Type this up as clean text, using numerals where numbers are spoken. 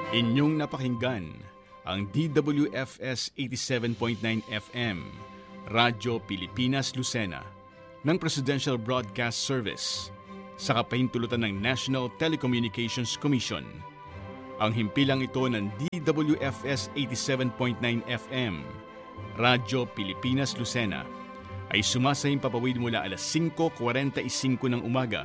Inyong napakinggan ang DWFS 87.9 FM, Radyo Pilipinas Lucena, ng Presidential Broadcast Service, sa kapahintulutan ng National Telecommunications Commission. Ang himpilang ito ng DWFS 87.9 FM, Radyo Pilipinas Lucena, ay sumasayang papawid mula alas 5:45 ng umaga